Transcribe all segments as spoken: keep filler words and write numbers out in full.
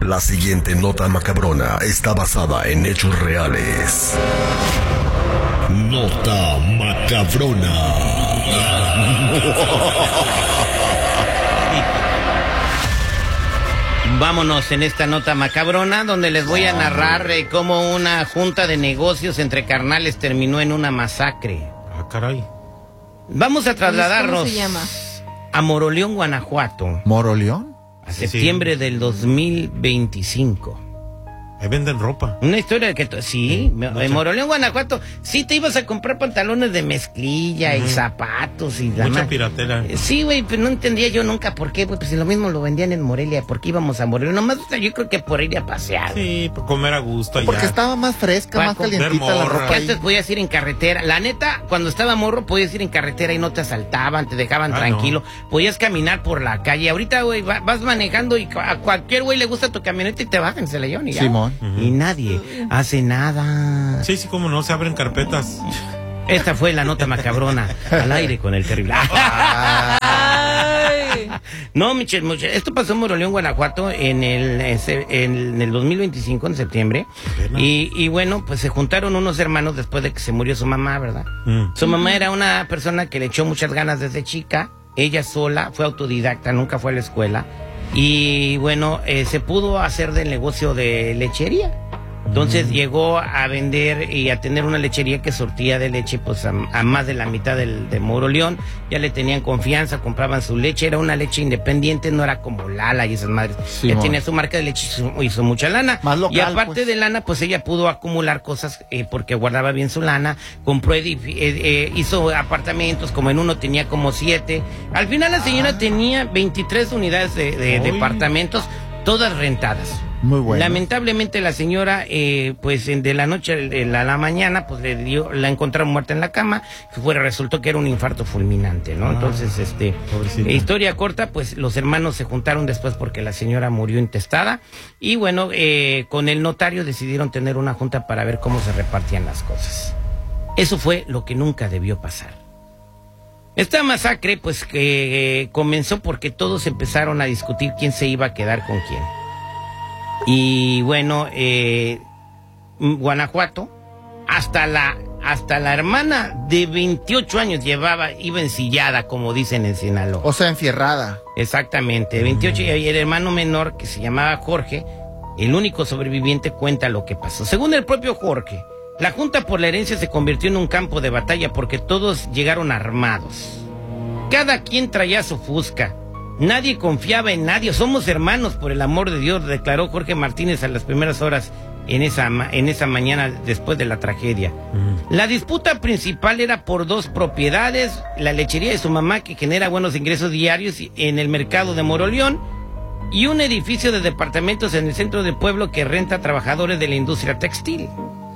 La siguiente nota macabrona está basada en hechos reales. Nota macabrona. Vámonos en esta nota macabrona donde les voy a narrar eh, cómo una junta de negocios entre carnales terminó en una masacre. Ah, caray. Vamos a trasladarnos ¿Cómo se llama? a Moroleón, Guanajuato. ¿Moroleón? A septiembre sí. del dos mil veinticinco. Ahí venden ropa. Una historia de que... Sí, sí me, en Moroleón, Guanajuato, sí te ibas a comprar pantalones de mezclilla uh-huh. y zapatos y la... Mucha piratera. Sí, güey, pero no entendía yo nunca por qué, pues si lo mismo lo vendían en Morelia, ¿por qué íbamos a Morelia? Nomás yo creo que por ir a pasear. Sí, por comer a gusto allá. Porque estaba más fresca, para más calientita la ropa. Que antes podías ir en carretera. La neta, cuando estaba morro, podías ir en carretera y no te asaltaban, te dejaban ah, tranquilo. No. Podías caminar por la calle. Ahorita, güey, vas manejando y a cualquier güey le gusta tu camioneta y te bajan, se le llevan y ya. Simón. Uh-huh. Y nadie hace nada. Sí, sí, como no, se abren carpetas. Esta fue la nota macabrona. Al aire con el terrible. No, Michelle, Michelle, esto pasó en Moroleón, Guanajuato, en el, en el dos mil veinticinco, en septiembre. Y, y bueno, pues se juntaron unos hermanos después de que se murió su mamá, ¿verdad? Mm. Su mamá era una persona que le echó muchas ganas desde chica. Ella sola, fue autodidacta, nunca fue a la escuela. Y bueno, eh, se pudo hacer del negocio de lechería. Entonces mm. llegó a vender y a tener una lechería que sortía de leche pues a, a más de la mitad del, de Moroleón. Ya le tenían confianza, compraban su leche. Era una leche independiente, no era como Lala y esas madres. Sí, ya tenía su marca de leche y su, hizo mucha lana. Más local, y aparte pues. de lana, pues ella pudo acumular cosas eh, porque guardaba bien su lana. Compró, eh, eh, hizo apartamentos, como en uno tenía como siete. Al final la señora ah. tenía veintitrés unidades de, de departamentos, todas rentadas. Muy bueno. Lamentablemente la señora, eh, pues de la noche a la mañana, pues le dio, la encontraron muerta en la cama. Fue, resultó que era un infarto fulminante, ¿no? Ah, Entonces, este, eh, historia corta, pues los hermanos se juntaron después porque la señora murió intestada. Y bueno, eh, con el notario decidieron tener una junta para ver cómo se repartían las cosas. Eso fue lo que nunca debió pasar. Esta masacre, pues, que eh, comenzó porque todos empezaron a discutir quién se iba a quedar con quién. Y bueno, eh, Guanajuato, hasta la hasta la hermana de veintiocho años llevaba, iba ensillada, como dicen en Sinaloa. O sea, enfierrada. Exactamente, veintiocho, y el hermano menor, que se llamaba Jorge, el único sobreviviente, cuenta lo que pasó. Según el propio Jorge, la Junta por la Herencia se convirtió en un campo de batalla porque todos llegaron armados. Cada quien traía su fusca. Nadie confiaba en nadie. Somos hermanos, por el amor de Dios, declaró Jorge Martínez a las primeras horas en esa, en esa mañana después de la tragedia. Mm. La disputa principal era por dos propiedades: la lechería de su mamá, que genera buenos ingresos diarios en el mercado de Moroleón, y un edificio de departamentos en el centro del pueblo que renta a trabajadores de la industria textil.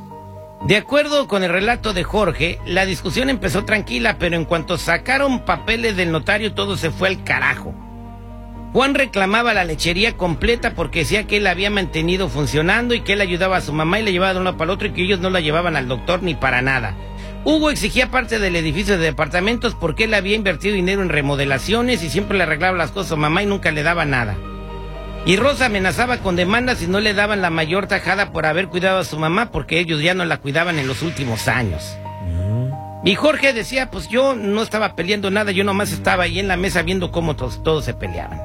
De acuerdo con el relato de Jorge, la discusión empezó tranquila, pero en cuanto sacaron papeles del notario, todo se fue al carajo. Juan reclamaba la lechería completa porque decía que él la había mantenido funcionando y que él ayudaba a su mamá y le llevaba de uno para el otro y que ellos no la llevaban al doctor ni para nada. Hugo exigía parte del edificio de departamentos porque él había invertido dinero en remodelaciones y siempre le arreglaba las cosas a mamá y nunca le daba nada. Y Rosa amenazaba con demandas si no le daban la mayor tajada por haber cuidado a su mamá, porque ellos ya no la cuidaban en los últimos años. Y Jorge decía, pues yo no estaba peleando nada, yo nomás estaba ahí en la mesa viendo cómo todos, todos se peleaban.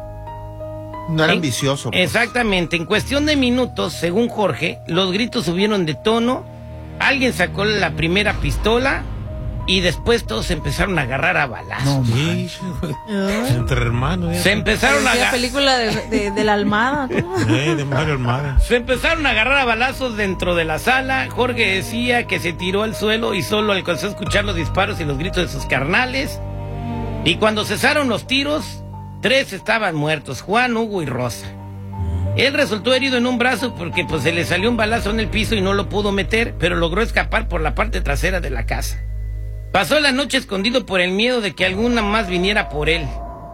No era en, ambicioso. Pues. Exactamente, en cuestión de minutos, según Jorge, los gritos subieron de tono, alguien sacó la primera pistola y después todos se empezaron a agarrar a balazos. No, sí, entre hermanos. Se empezaron a agarrar. La película de, de, de la Almada. Eh, de Mario Almada. Se empezaron a agarrar a balazos dentro de la sala. Jorge decía que se tiró al suelo y solo alcanzó a escuchar los disparos y los gritos de sus carnales. Y cuando cesaron los tiros, tres estaban muertos: Juan, Hugo y Rosa. Él resultó herido en un brazo porque pues se le salió un balazo en el piso y no lo pudo meter, pero logró escapar por la parte trasera de la casa. Pasó la noche escondido por el miedo de que alguna más viniera por él.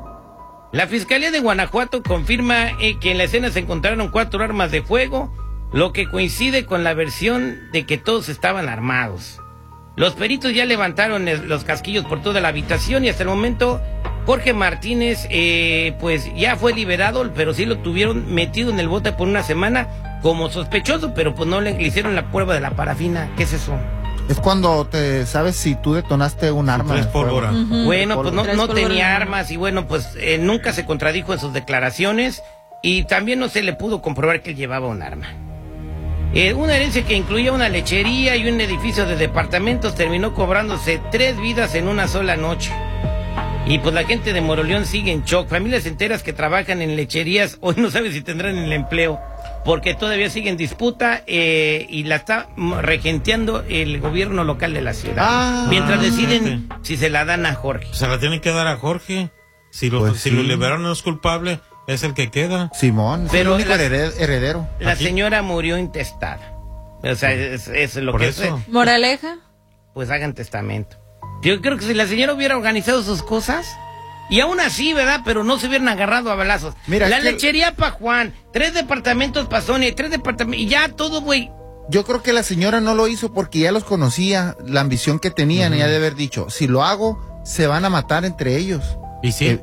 La Fiscalía de Guanajuato confirma eh, que en la escena se encontraron cuatro armas de fuego, lo que coincide con la versión de que todos estaban armados. Los peritos ya levantaron los casquillos por toda la habitación y hasta el momento Jorge Martínez, eh, pues ya fue liberado, pero sí lo tuvieron metido en el bote por una semana como sospechoso, pero pues no le, le hicieron la prueba de la parafina. ¿Qué es eso? Es cuando te sabes si tú detonaste un arma. Tres de fuego. pólvora. Ujú. Bueno, pues no, Tres no pólvora tenía en la mano. armas y bueno, pues eh, nunca se contradijo en sus declaraciones y también no se le pudo comprobar que él llevaba un arma. Eh, una herencia que incluía una lechería y un edificio de departamentos terminó cobrándose tres vidas en una sola noche. Y pues la gente de Moroleón sigue en shock. Familias enteras que trabajan en lecherías hoy no saben si tendrán el empleo porque todavía sigue en disputa eh, y la está regenteando el gobierno local de la ciudad. Ah, mientras deciden fíjate. si se la dan a Jorge. Se la tienen que dar a Jorge. Si lo, Pues si sí. lo liberaron no es culpable, es el que queda. Simón, es Pero el único las- hered- heredero. La Aquí. señora murió intestada. O sea, es, es lo Por que eso. es. Moraleja. Pues hagan testamento. Yo creo que si la señora hubiera organizado sus cosas, y aún así, ¿verdad? Pero no se hubieran agarrado a balazos. Mira, la es que- lechería para Juan, tres departamentos para Sonia, tres departamentos, y ya todo, güey. Yo creo que la señora no lo hizo porque ya los conocía, la ambición que tenían, y ya de haber dicho, si lo hago, se van a matar entre ellos. Y sí. Eh,